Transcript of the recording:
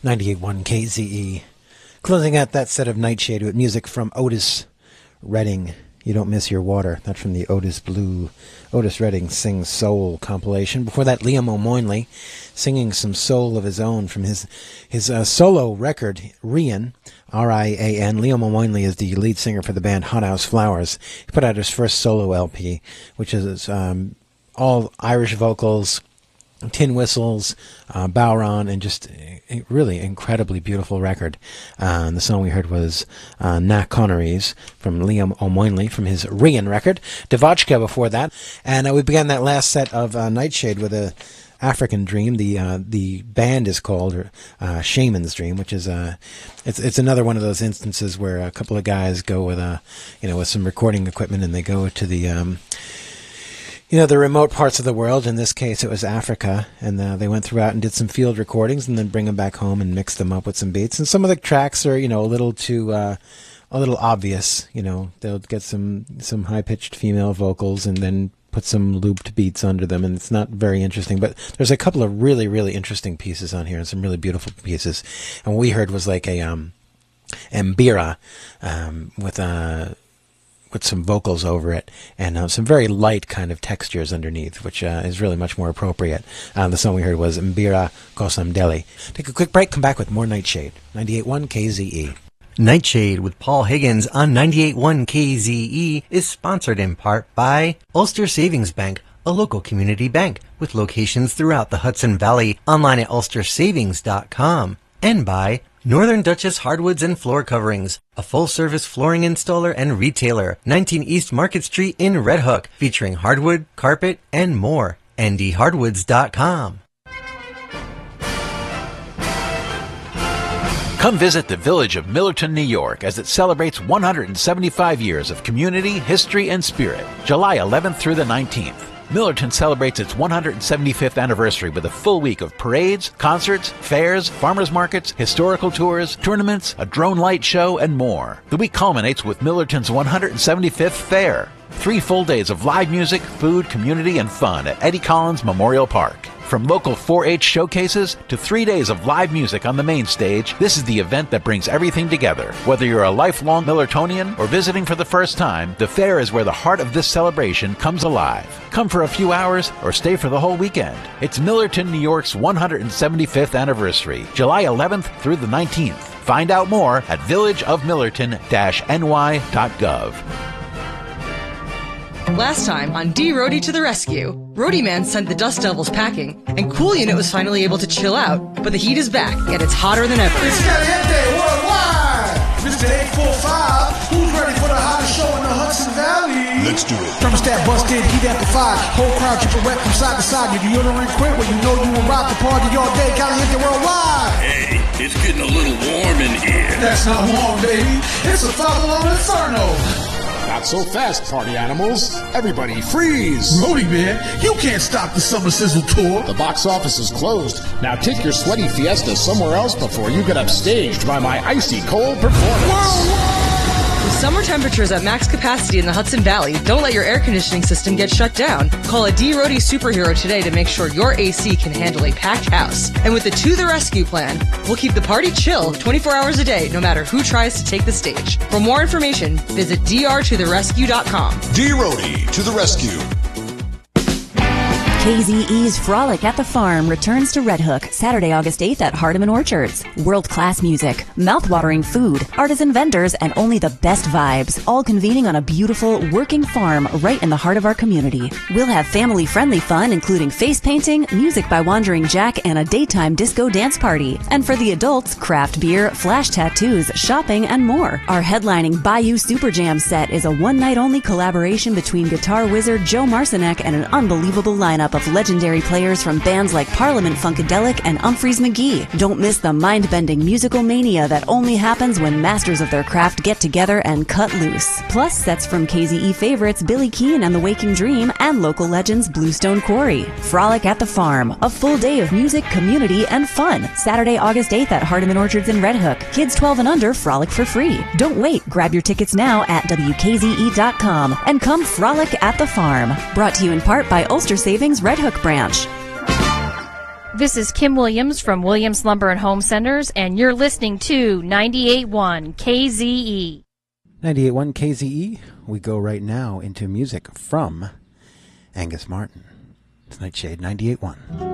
98.1 KZE. Closing out that set of Nightshade with music from Otis Redding. You Don't Miss Your Water. That's from the Otis Redding Sings Soul compilation. Before that, Liam O'Moynley singing some soul of his own from his solo record, Rian, R-I-A-N. Liam O'Moynley is the lead singer for the band Hothouse Flowers. He put out his first solo LP, which is all Irish vocals, tin whistles, Bowron, and just a really incredibly beautiful record. And the song we heard was Na Connery's from Liam O'Moynley from his Rian record. Devotchka before that. And we began that last set of Nightshade with a African Dream. The band is called Shaman's Dream, which is it's another one of those instances where a couple of guys go with with some recording equipment, and they go to the the remote parts of the world. In this case, it was Africa, and they went throughout and did some field recordings, and then bring them back home and mix them up with some beats. And some of the tracks are, a little obvious. They'll get some high-pitched female vocals, and then put some looped beats under them, and it's not very interesting. But there's a couple of really, really interesting pieces on here, and some really beautiful pieces. And what we heard was like a mbira with some vocals over it, and some very light kind of textures underneath, which is really much more appropriate. The song we heard was Mbira Kosamdeli. Take a quick break, come back with more Nightshade. 98.1 KZE. Nightshade with Paul Higgins on 98.1 KZE is sponsored in part by Ulster Savings Bank, a local community bank with locations throughout the Hudson Valley, online at ulstersavings.com, and by Northern Duchess Hardwoods and Floor Coverings, a full-service flooring installer and retailer, 19 East Market Street in Red Hook, featuring hardwood, carpet, and more. ndhardwoods.com. Come visit the village of Millerton, New York, as it celebrates 175 years of community, history, and spirit, July 11th through the 19th. Millerton celebrates its 175th anniversary with a full week of parades, concerts, fairs, farmers markets, historical tours, tournaments, a drone light show, and more. The week culminates with Millerton's 175th fair. 3 full days of live music, food, community, and fun at Eddie Collins Memorial Park. From local 4-H showcases to 3 days of live music on the main stage, this is the event that brings everything together. Whether you're a lifelong Millertonian or visiting for the first time, the fair is where the heart of this celebration comes alive. Come for a few hours or stay for the whole weekend. It's Millerton, New York's 175th anniversary, July 11th through the 19th. Find out more at villageofmillerton-ny.gov. Last time on D. Roadie to the Rescue, Roadie Man sent the Dust Devils packing, and Cool Unit was finally able to chill out, but the heat is back, and it's hotter than ever. It's Caliente Worldwide! Mr. 845, who's ready for the hottest show in the Hudson Valley? Let's do it. Thermostat busted, heat amplified, whole crowd dripping wet from side to side. Your deodorant quit when you know you will rock the party all day. Caliente Worldwide! Hey, it's getting a little warm in here. That's not warm, baby. It's a follow-on inferno. Not so fast, party animals. Everybody freeze! Roadie Man, you can't stop the Summer Sizzle Tour. The box office is closed. Now take your sweaty fiesta somewhere else before you get upstaged by my icy cold performance. Whoa. With summer temperatures at max capacity in the Hudson Valley, don't let your air conditioning system get shut down. Call a D. Roadie superhero today to make sure your AC can handle a packed house. And with the To the Rescue plan, we'll keep the party chill 24 hours a day, no matter who tries to take the stage. For more information, visit drtotherescue.com. D. Roadie to the rescue. KZE's Frolic at the Farm returns to Red Hook Saturday, August 8th at Hardeman Orchards. World-class music, mouth-watering food, artisan vendors, and only the best vibes, all convening on a beautiful, working farm right in the heart of our community. We'll have family-friendly fun, including face painting, music by Wandering Jack, and a daytime disco dance party. And for the adults, craft beer, flash tattoos, shopping, and more. Our headlining Bayou Super Jam set is a one-night-only collaboration between guitar wizard Joe Marcinek and an unbelievable lineup of legendary players from bands like Parliament Funkadelic and Humphreys McGee. Don't miss the mind-bending musical mania that only happens when masters of their craft get together and cut loose. Plus, sets from KZE favorites Billy Keane and the Waking Dream and local legends Bluestone Quarry. Frolic at the Farm, a full day of music, community, and fun. Saturday, August 8th at Hardeman Orchards in Red Hook. Kids 12 and under frolic for free. Don't wait. Grab your tickets now at WKZE.com and come frolic at the farm. Brought to you in part by Ulster Savings Red Hook branch. This is Kim Williams from Williams Lumber and Home Centers, and you're listening to 98.1 KZE. 98.1 KZE. We go right now into music from Angus Martin. It's Nightshade 98.1.